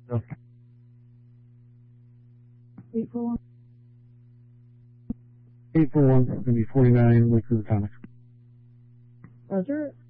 No. 841. 841 is going to be 49 Lakers Atomic. Roger.